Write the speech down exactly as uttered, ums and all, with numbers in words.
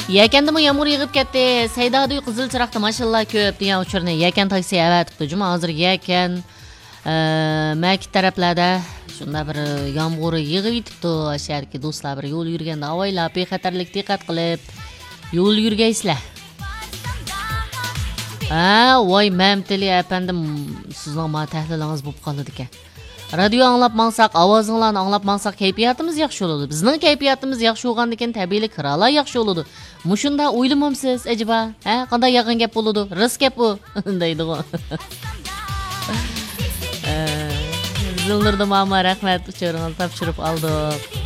Yakanda yağmur yığıp ketdi. Saydadi qizil chiroqda mashinalar ko'p degan uchurni yakan taksi avatibdi. Juma hozir yakan Makit taraflarda shunda bir yomg'ir yig'ib yetibdi. Asharki do'stlar bir yo'l yurganda avaylab bexatarlik diqqat qilib yo'l yurgaysizlar. Ha, voy mamtili efendim, sizning ma tahlilingiz bo'lib qoldi ekan. Radio anglab maqsaq, ovozinglarni anglab maqsaq kayfiyatimiz yaxshi bo'ladi. Bizning kayfiyatimiz yaxshi bo'lgandan keyin tabiiylik kiralar yaxshi bo'ladi. Mushunda o'ylamamsiz, ajiba? Ha, qanday yaqin gap bo'ladi? Ris gap bu, deydi-ku. Zilnurda mama rahmat, uchoringizni topshirib oldik.